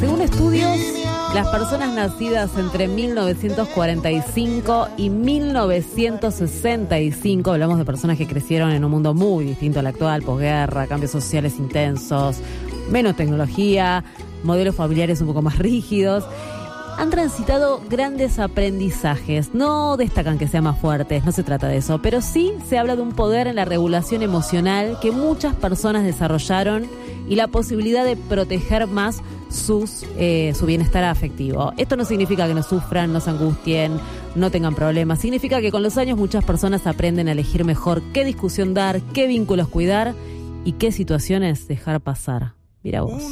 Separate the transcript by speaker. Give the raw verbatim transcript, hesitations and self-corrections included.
Speaker 1: Según estudios, las personas nacidas entre mil novecientos cuarenta y cinco y mil novecientos sesenta y cinco, hablamos de personas que crecieron en un mundo muy distinto al actual, posguerra, cambios sociales intensos, menos tecnología, modelos familiares un poco más rígidos, han transitado grandes aprendizajes. No destacan que sean más fuertes, no se trata de eso, pero sí se habla de un poder en la regulación emocional que muchas personas desarrollaron y la posibilidad de proteger más sus, eh, su bienestar afectivo. Esto no significa que no sufran, no se angustien, no tengan problemas. Significa que con los años muchas personas aprenden a elegir mejor qué discusión dar, qué vínculos cuidar y qué situaciones dejar pasar. Mira vos.